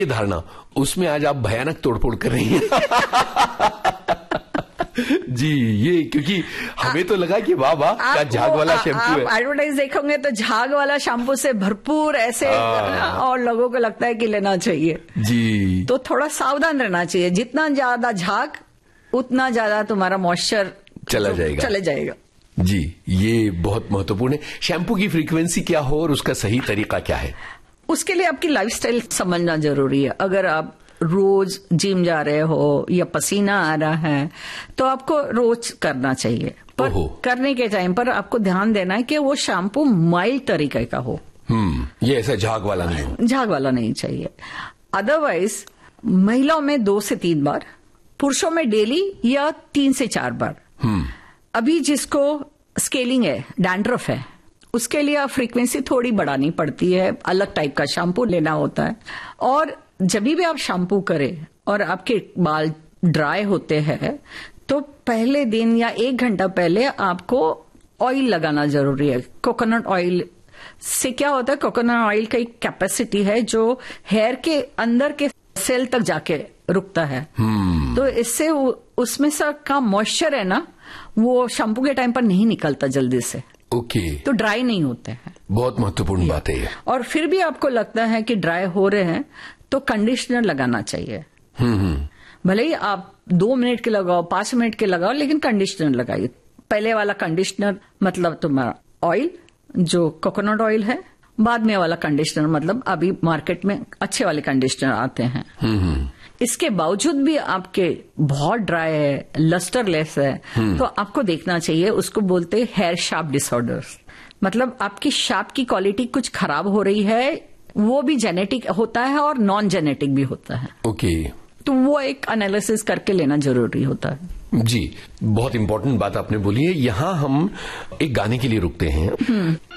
ये धारणा, उसमें आज आप भयानक तोड़फोड़ कर रही हैं। जी, ये क्योंकि हमें तो लगा कि वाह वाह क्या झाग वाला शैम्पू है। आप एडवर्टाइज देखोगे तो झाग वाला शैम्पू से भरपूर ऐसे, और लोगों को लगता है कि लेना चाहिए। जी, तो थोड़ा सावधान रहना चाहिए। जितना ज्यादा झाग उतना ज्यादा तुम्हारा मॉइस्चर चले जाएगा। जी, ये बहुत महत्वपूर्ण है। शैम्पू की फ्रीक्वेंसी क्या हो और उसका सही तरीका क्या है? उसके लिए आपकी लाइफस्टाइल समझना जरूरी है। अगर आप रोज जिम जा रहे हो या पसीना आ रहा है तो आपको रोज करना चाहिए, पर करने के टाइम पर आपको ध्यान देना है कि वो शैम्पू माइल्ड तरीके का हो। ये ऐसा झाग वाला नहीं हो, झाग वाला नहीं चाहिए। अदरवाइज महिलाओं में 2 से 3 बार, पुरुषों में डेली या 3 से 4 बार। अभी जिसको स्केलिंग है, डैंड्रफ है, उसके लिए फ्रीक्वेंसी थोड़ी बढ़ानी पड़ती है, अलग टाइप का शैम्पू लेना होता है। और जब भी आप शैम्पू करें और आपके बाल ड्राई होते हैं तो पहले दिन या 1 घंटा पहले आपको ऑयल लगाना जरूरी है। कोकोनट ऑयल से क्या होता है, कोकोनट ऑयल का एक कैपेसिटी है जो हेयर के अंदर के सेल तक जाके रुकता है। तो इससे उसमें से का मॉइस्चर है ना, वो शैम्पू के टाइम पर नहीं निकलता जल्दी से। तो ड्राई नहीं होते हैं। बहुत महत्वपूर्ण बात है ये। और फिर भी आपको लगता है कि ड्राई हो रहे हैं तो कंडीशनर लगाना चाहिए। भले ही आप 2 मिनट के लगाओ, 5 मिनट के लगाओ, लेकिन कंडीशनर लगाइए। पहले वाला कंडीशनर मतलब तुम्हारा ऑयल जो कोकोनट ऑयल है, बाद में वाला कंडीशनर मतलब अभी मार्केट में अच्छे वाले कंडीशनर आते हैं। इसके बावजूद भी आपके बहुत ड्राई है, लस्टरलेस है, तो आपको देखना चाहिए। उसको बोलते हैं हेयर शार्प डिसऑर्डर्स, मतलब आपकी शार्प की क्वालिटी कुछ खराब हो रही है। वो भी जेनेटिक होता है और नॉन जेनेटिक भी होता है। तो वो एक एनालिसिस करके लेना जरूरी होता है। जी, बहुत इंपॉर्टेंट बात आपने बोली है। यहाँ हम एक गाने के लिए रुकते हैं।